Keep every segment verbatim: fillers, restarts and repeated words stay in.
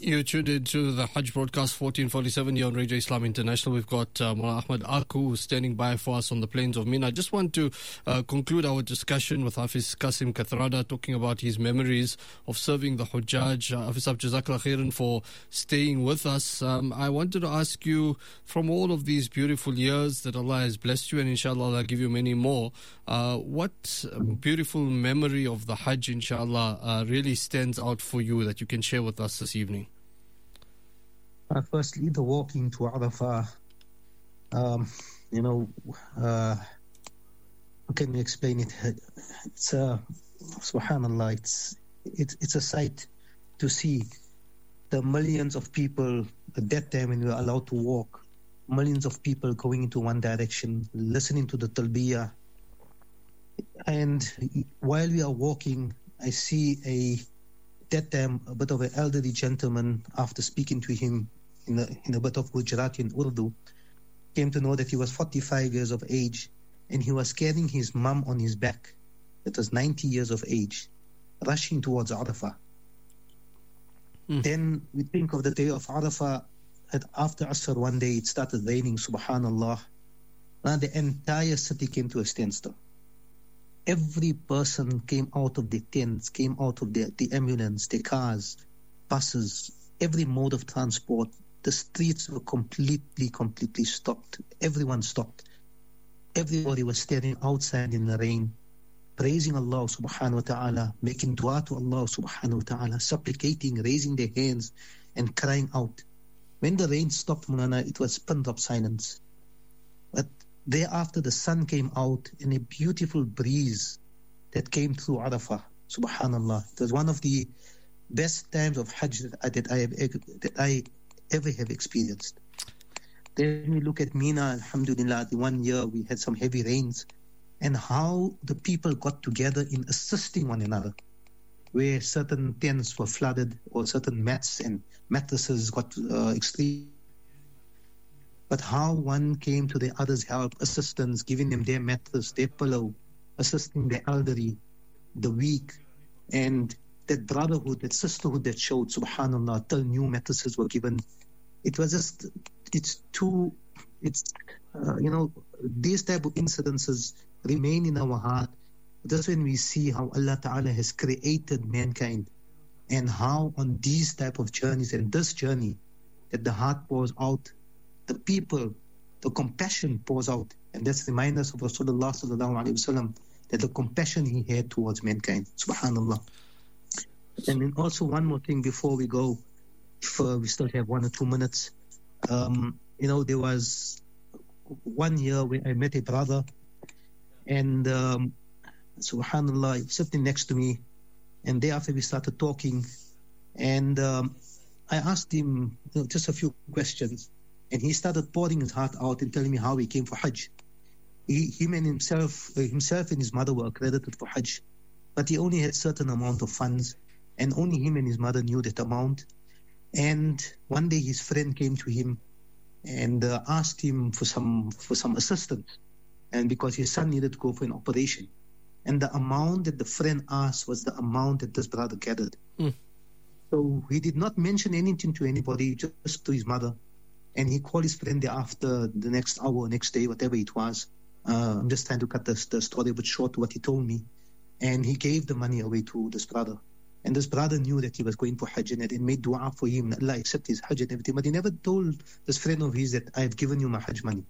You tuned into the Hajj broadcast fourteen forty-seven here on Radio Islam International. We've got uh, Mullah Ahmad Aku standing by for us on the plains of Mina. I just want to uh, conclude our discussion with Hafiz Qasim Kathrada, talking about his memories of serving the Hujjaj. Uh, Hafiz, Jazakallah khairan for staying with us. Um, I wanted to ask you, from all of these beautiful years that Allah has blessed you, and inshallah Allah give you many more, uh, what beautiful memory of the Hajj, inshallah, uh, really stands out for you that you can share with us this evening? Uh, firstly, the walking to Arafah, um, you know, uh, how can we explain it? It's a, uh, subhanallah, it's, it's, it's a sight to see the millions of people at that time when we were allowed to walk, millions of people going into one direction, listening to the talbiyah. And while we are walking, I see a, that time, a bit of an elderly gentleman, after speaking to him in a, in a bit of Gujarati and Urdu, came to know that he was forty-five years of age, and he was carrying his mum on his back, that was ninety years of age, rushing towards Arafah. Mm. Then we think of the day of Arafah. After Asr one day, it started raining, subhanallah. Now the entire city came to a standstill. Every person came out of the tents, came out of the, the ambulance, the cars, buses, every mode of transport. The streets were completely, completely stopped. Everyone stopped. Everybody was standing outside in the rain, praising Allah subhanahu wa ta'ala, making dua to Allah subhanahu wa ta'ala, supplicating, raising their hands and crying out. When the rain stopped, Mulana, it was pin drop silence. But thereafter the sun came out in a beautiful breeze that came through Arafah. Subhanallah. It was one of the best times of Hajj that I, that I, have, that I ever have experienced. Then we look at Mina, alhamdulillah, the one year we had some heavy rains, and how the people got together in assisting one another, where certain tents were flooded or certain mats and mattresses got uh, extreme. But how one came to the other's help, assistance, giving them their mattress, their pillow, assisting the elderly, the weak, and that brotherhood, that sisterhood that showed, subhanallah, till new mattresses were given. It was just, it's too, it's, uh, you know, these type of incidences remain in our heart. That's when we see how Allah Ta'ala has created mankind, and how on these type of journeys and this journey that the heart pours out, the people, the compassion pours out. And that's remind us of Rasulullah Sallallahu Alaihi Wasallam, that the compassion he had towards mankind. Subhanallah. And then also one more thing before we go, if uh, we still have one or two minutes. Um, you know, there was one year where I met a brother, and um, subhanallah, he was sitting next to me, and thereafter we started talking, and um, I asked him, you know, just a few questions, and he started pouring his heart out and telling me how he came for Hajj. He, him and himself, uh, himself and his mother were accredited for Hajj, but he only had certain amount of funds, and only him and his mother knew that amount. And one day his friend came to him and uh, asked him for some for some assistance, and because his son needed to go for an operation. And the amount that the friend asked was the amount that this brother gathered. Mm. So he did not mention anything to anybody, just to his mother. And he called his friend thereafter, the next hour, next day, whatever it was. Uh, I'm just trying to cut the, the story a bit short to what he told me. And he gave the money away to this brother. And this brother knew that he was going for Hajj, and it made dua for him, that Allah accept his Hajj and everything. But he never told this friend of his that I have given you my Hajj money.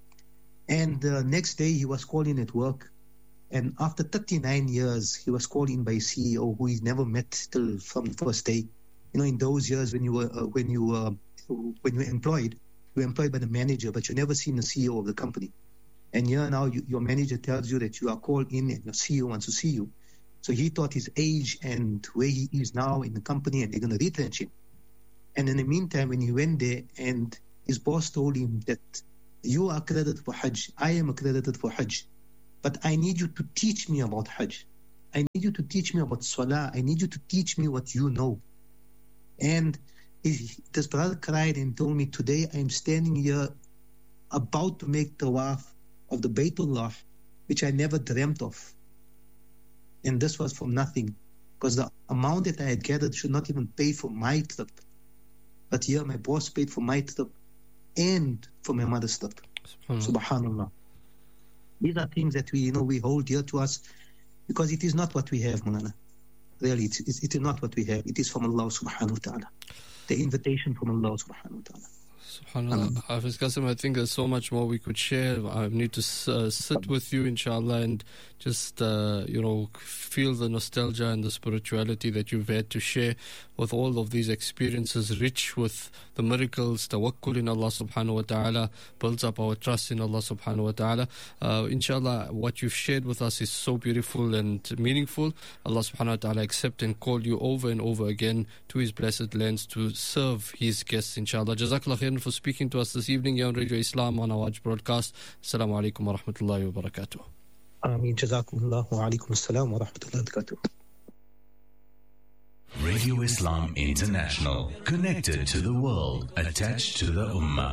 And the next day he was calling at work. And after thirty-nine years, he was called in by a C E O who he's never met till from the first day. You know, in those years when you were uh, when you were when you were employed, you were employed by the manager, but you never seen the C E O of the company. And here now you, your manager tells you that you are called in and your C E O wants to see you. So he thought his age and where he is now in the company, and they're going to retrench him. And in the meantime, when he went there, and his boss told him that you are accredited for Hajj, I am accredited for Hajj, but I need you to teach me about Hajj. I need you to teach me about Salah. I need you to teach me what you know. And he, this brother cried and told me, today I am standing here about to make tawaf of the Baytullah, which I never dreamt of. And this was from nothing, because the amount that I had gathered should not even pay for my trip. But here my boss paid for my trip and for my mother's trip. Subhanallah. Subhanallah. These are things that we, you know, we hold dear to us because it is not what we have, Mulana. Really, it is, it is not what we have. It is from Allah subhanahu wa ta'ala. The invitation from Allah subhanahu wa ta'ala. SubhanAllah. Hafiz Qasim, I think there's so much more we could share. I need to uh, sit with you, inshallah, and just, uh, you know, feel the nostalgia and the spirituality that you've had to share with all of these experiences, rich with the miracles. Tawakkul in Allah subhanahu wa ta'ala builds up our trust in Allah subhanahu wa ta'ala. Uh, inshallah, what you've shared with us is so beautiful and meaningful. Allah subhanahu wa ta'ala accept and call you over and over again to His blessed lands to serve His guests, inshallah. Jazakallah khairan for speaking to us this evening here on Radio Islam on our Hajj broadcast. Assalamu alaikum wa rahmatullahi wa barakatuh. Ameen. Jazakumullah wa alaikum assalam wa rahmatullahi wa barakatuh. Radio Islam International, connected to the world, attached to the Ummah.